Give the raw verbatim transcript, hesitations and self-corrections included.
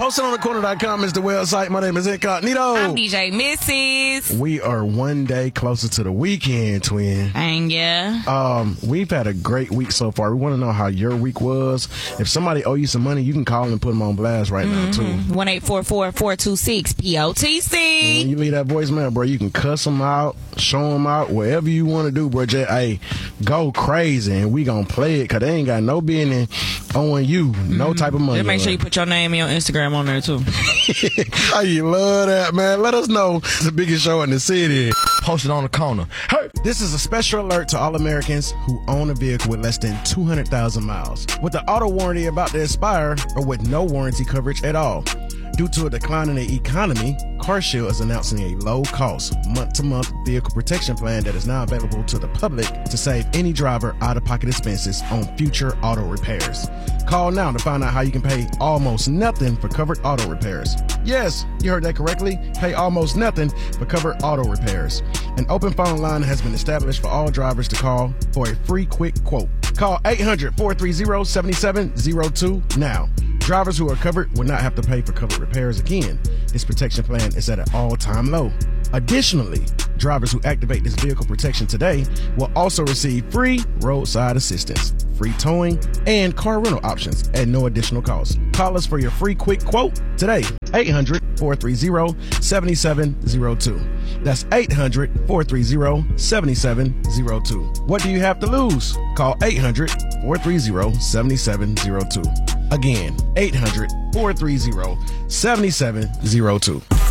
Posted on the corner dot com is the website. My name is Incognito. I'm D J Missus. We are one day closer to the weekend, twin. And yeah. Um, we've had a great week so far. We want to know how your week was. If somebody owe you some money, you can call and put them on blast right mm-hmm. now, too. one eight four four, four two six, P O T C. When you leave that voicemail, bro, you can cuss them out, show them out, whatever you want to do, bro. Just, hey, go crazy, and we gonna play it, because they ain't got no business owing you no mm-hmm. type of money. Just make sure you put your name and your Instagram on there, too. Oh, you love that, man. Let us know the biggest show in the city. Posted on the corner. Hey, this is a special alert to all Americans who own a vehicle with less than two hundred thousand miles, with the auto warranty about to expire, or with no warranty coverage at all. Due to a decline in the economy, CarShield is announcing a low-cost, month-to-month vehicle protection plan that is now available to the public to save any driver out-of-pocket expenses on future auto repairs. Call now to find out how you can pay almost nothing for covered auto repairs. Yes, you heard that correctly. Pay almost nothing for covered auto repairs. An open phone line has been established for all drivers to call for a free quick quote. Call eight hundred, four three zero, seven seven zero two now. Drivers who are covered will not have to pay for covered repairs again. This protection plan is at an all-time low. Additionally, drivers who activate this vehicle protection today will also receive free roadside assistance, free towing, and car rental options at no additional cost. Call us for your free quick quote today. eight hundred, four three zero, seven seven zero two. That's eight hundred, four three zero, seven seven zero two. What do you have to lose? Call eight hundred, four three zero, seven seven zero two. Again, eight hundred, four three zero, seven seven zero two.